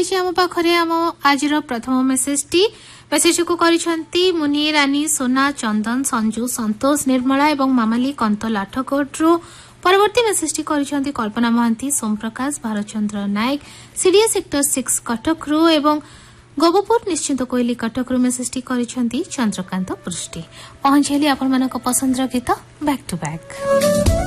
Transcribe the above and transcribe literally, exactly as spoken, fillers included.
रही आम पाखरे आम आज प्रथम मेसेज टी मेसेज को करिसेंती मुनि रानी सोना चंदन संजू संतोष निर्मला एवं मामाली कंतल आठकोटरू परवर्ती मेसेज टी करिसेंती कल्पना महांती सोमप्रकाश भारतचंद्र नायक सीडीए सेक्टर सिक्स कटकरू एवं गोबपुर निश्चिंत कोइली कटकरू मेसेज टी करिसेंती चंद्रकांत पृष्टि पहुंचेली आपण मानक पसंदर गीत बैक टू बैक।